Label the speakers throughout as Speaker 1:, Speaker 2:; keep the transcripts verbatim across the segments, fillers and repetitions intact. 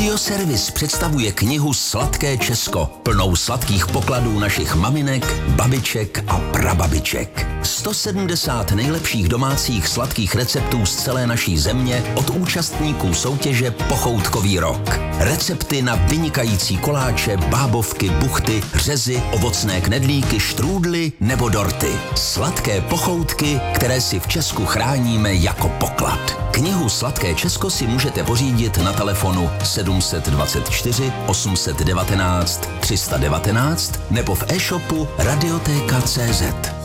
Speaker 1: Audioservis představuje knihu Sladké Česko, plnou sladkých pokladů našich maminek, babiček a prababiček. sto sedmdesát nejlepších domácích sladkých receptů z celé naší země od účastníků soutěže Pochoutkový rok. Recepty na vynikající koláče, bábovky, buchty, řezy, ovocné knedlíky, štrůdly nebo dorty. Sladké pochoutky, které si v Česku chráníme jako poklad. Knihu Sladké Česko si můžete pořídit na telefonu sedm dvacet čtyři osm set devatenáct tři sta devatenáct nebo v e-shopu Radiotéka tečka cé zet.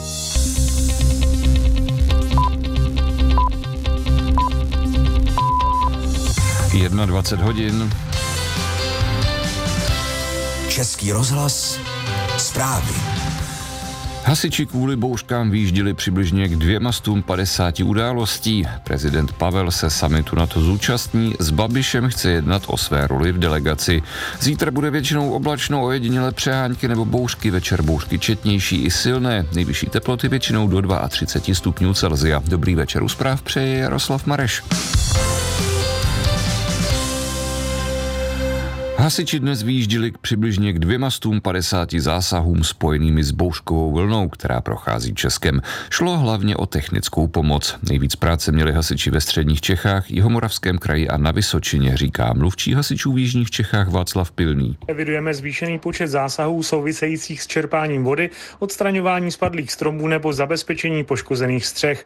Speaker 2: dvacet jedna hodin.
Speaker 1: Český rozhlas, zprávy.
Speaker 2: Hasiči kvůli bouřkám výjížděli přibližně k dvěma stům padesáti událostí. Prezident Pavel se summitu NATO zúčastní, s Babišem chce jednat o své roli v delegaci. Zítra bude většinou oblačno, ojedinělé přehánky nebo bouřky, večer bouřky četnější i silné. Nejvyšší teploty většinou do třicet dva stupňů Celsia. Dobrý večer, u zpráv přeje Jaroslav Mareš. Hasiči dnes vyjížděli k přibližně k dvěma stům padesáti zásahům spojenými s bouřkovou vlnou, která prochází Českem. Šlo hlavně o technickou pomoc. Nejvíc práce měli hasiči ve středních Čechách, Jihomoravském kraji a na Vysočině, říká mluvčí hasičů v jižních Čechách Václav Pilný.
Speaker 3: Evidujeme zvýšený počet zásahů souvisejících s čerpáním vody, odstraňování spadlých stromů nebo zabezpečení poškozených střech.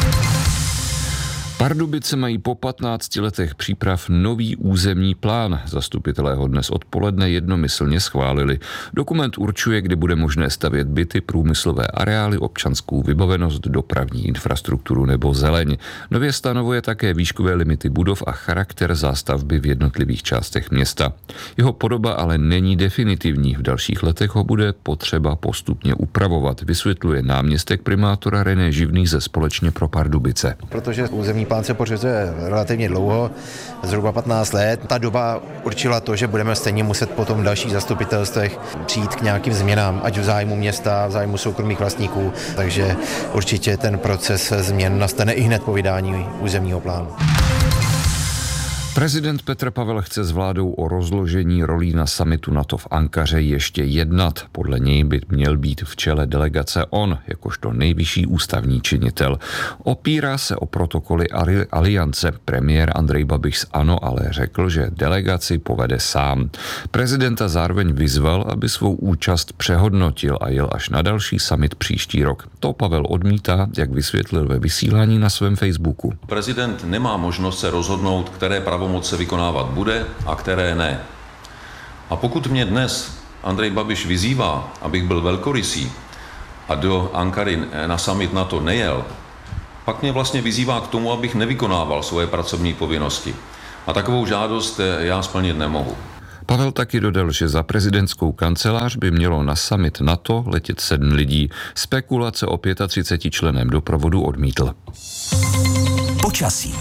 Speaker 2: Pardubice mají po patnácti letech příprav nový územní plán. Zastupitelé ho dnes odpoledne jednomyslně schválili. Dokument určuje, kde bude možné stavět byty, průmyslové areály, občanskou vybavenost, dopravní infrastrukturu nebo zeleň. Nově stanovuje také výškové limity budov a charakter zástavby v jednotlivých částech města. Jeho podoba ale není definitivní. V dalších letech ho bude potřeba postupně upravovat, vysvětluje náměstek primátora René Živný ze Společně pro Pardubice.
Speaker 4: Protože územní plán se pořizuje relativně dlouho, zhruba patnáct let. Ta doba určila to, že budeme stejně muset potom v dalších zastupitelstvech přijít k nějakým změnám, ať v zájmu města, v zájmu soukromých vlastníků, takže určitě ten proces změn nastane i hned po vydání územního plánu.
Speaker 2: Prezident Petr Pavel chce s vládou o rozložení rolí na summitu NATO v Ankaře ještě jednat. Podle něj by měl být v čele delegace on, jakožto nejvyšší ústavní činitel. Opírá se o protokoly aliance. Premiér Andrej Babiš z ANO ale řekl, že delegaci povede sám. Prezidenta zároveň vyzval, aby svou účast přehodnotil a jel až na další summit příští rok. To Pavel odmítá, jak vysvětlil ve vysílání na svém Facebooku.
Speaker 5: Prezident nemá možnost se rozhodnout, které pravomoci se vykonávat bude a které ne. A pokud mě dnes Andrej Babiš vyzývá, abych byl velkorysý a do Ankary na summit NATO nejel, pak mě vlastně vyzývá k tomu, abych nevykonával svoje pracovní povinnosti. A takovou žádost já splnit nemohu.
Speaker 2: Pavel taky dodal, že za prezidentskou kancelář by mělo na summit NATO letět sedm lidí. Spekulace o třiceti pěti členem doprovodu odmítl.
Speaker 1: Počasí.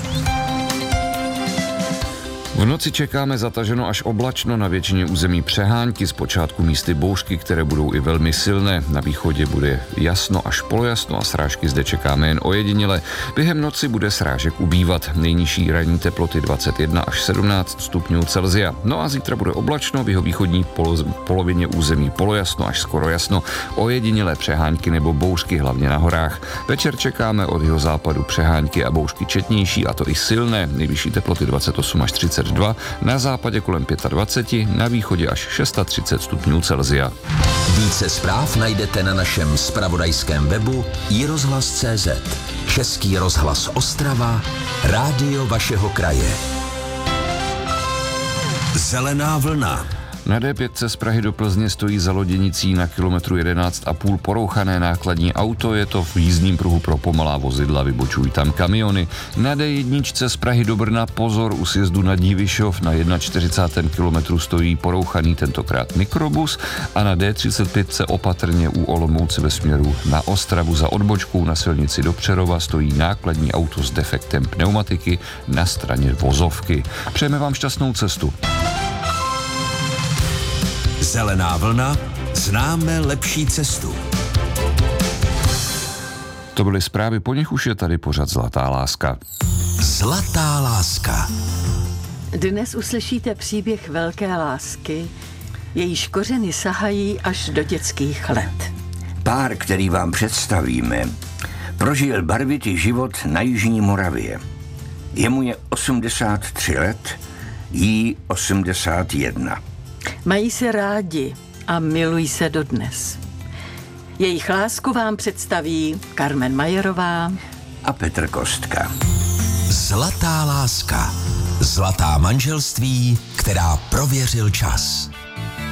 Speaker 2: V noci čekáme zataženo až oblačno, na většině území přehánky, zpočátku místy bouřky, které budou i velmi silné. Na východě bude jasno až polojasno a srážky zde čekáme jen ojediněle. Během noci bude srážek ubývat. Nejnižší ranní teploty dvacet jedna až sedmnáct stupňů Celsia. No a zítra bude oblačno, v jihovýchodní polo, polovině území polojasno až skoro jasno, ojedinělé přehánky nebo bouřky, hlavně na horách. Večer čekáme od jihozápadu přehánky a bouřky četnější, a to i silné. Nejvyšší teploty dvacet osm až třicet dva, na západě kolem dvacet pět, na východě až třicet šest stupňů Celsia.
Speaker 1: Více zpráv najdete na našem zpravodajském webu i rozhlas tečka cé zet. Český rozhlas Ostrava, rádio vašeho kraje. Zelená vlna.
Speaker 2: Na dé pět z Prahy do Plzně stojí za loděnicí na kilometru jedenáct a půl porouchané nákladní auto, je to v jízdním pruhu pro pomalá vozidla, vybočují tam kamiony. Na dé jedna z Prahy do Brna pozor, u sjezdu na Dívišov na čtyřicátém prvním kilometru stojí porouchaný tentokrát mikrobus a na dé třicet pět se opatrně u Olomouce ve směru na Ostravu za odbočkou na silnici do Přerova stojí nákladní auto s defektem pneumatiky na straně vozovky. Přejeme vám šťastnou cestu.
Speaker 1: Zelená vlna, známe lepší cestu.
Speaker 2: To byly zprávy, po nich už je tady pořad Zlatá láska.
Speaker 1: Zlatá láska.
Speaker 6: Dnes uslyšíte příběh velké lásky, jejíž kořeny sahají až do dětských let.
Speaker 7: Pár, který vám představíme, prožil barvitý život na Jižní Moravě. Jemu je osmdesát tři let, jí osmdesát jedna.
Speaker 6: Mají se rádi a milují se dodnes. Jejich lásku vám představí Carmen Majerová
Speaker 7: a Petr Kostka.
Speaker 1: Zlatá láska. Zlatá manželství, která prověřil čas.